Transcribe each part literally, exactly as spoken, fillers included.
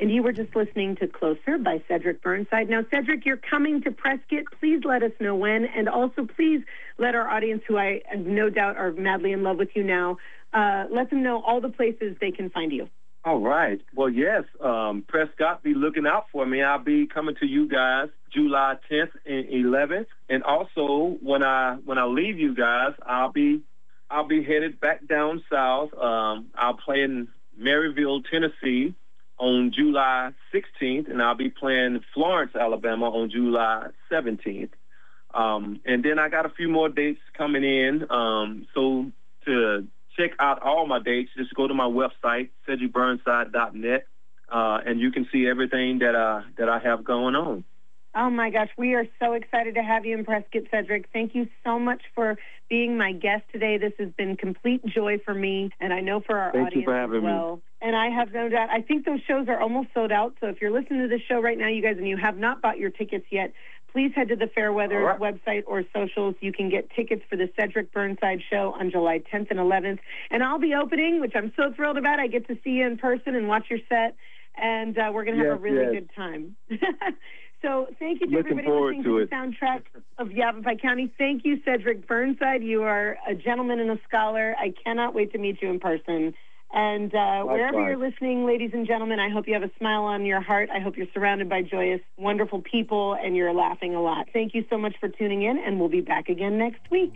And you were just listening to Closer by Cedric Burnside. Now, Cedric, you're coming to Prescott. Please let us know when. And also, please let our audience, who I have no doubt are madly in love with you now, uh, let them know all the places they can find you. All right. Well, yes, um, Prescott, be looking out for me. I'll be coming to you guys July tenth and eleventh. And also, when I when I leave you guys, I'll be I'll be headed back down south. Um, I'll play in Maryville, Tennessee on July sixteenth, and I'll be playing Florence, Alabama on July seventeenth. Um, and then I got a few more dates coming in. Um, so to check out all my dates, just go to my website, cedric burnside dot net, uh, and you can see everything that, uh, that I have going on. Oh, my gosh. We are so excited to have you in Prescott, Cedric. Thank you so much for being my guest today. This has been complete joy for me, and I know for our Thank audience you for having as well. me. And I have no doubt. I think those shows are almost sold out, so if you're listening to this show right now, you guys, and you have not bought your tickets yet, please head to the Fairweather right. website or socials. You can get tickets for the Cedric Burnside Show on July tenth and eleventh. And I'll be opening, which I'm so thrilled about. I get to see you in person and watch your set, and uh, we're going to yes, have a really yes. good time. So thank you to Looking everybody forward listening to to, it. the soundtrack of Yavapai County. Thank you, Cedric Burnside. You are a gentleman and a scholar. I cannot wait to meet you in person. And uh, wherever you're listening, ladies and gentlemen, I hope you have a smile on your heart. I hope you're surrounded by joyous, wonderful people, and you're laughing a lot. Thank you so much for tuning in, and we'll be back again next week.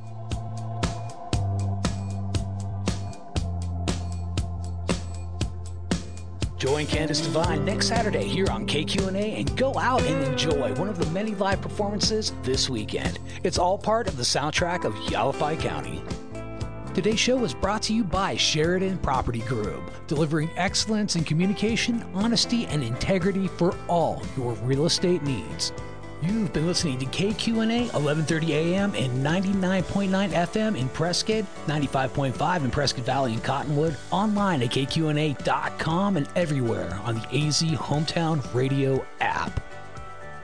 Join Candace Devine next Saturday here on K Q N A and go out and enjoy one of the many live performances this weekend. It's all part of the soundtrack of Yavapai County. Today's show was brought to you by Sheridan Property Group, delivering excellence in communication, honesty, and integrity for all your real estate needs. You've been listening to K Q N A, eleven thirty a m and ninety-nine point nine F M in Prescott, ninety-five point five in Prescott Valley and Cottonwood, online at K Q N A dot com and everywhere on the A Z Hometown Radio app.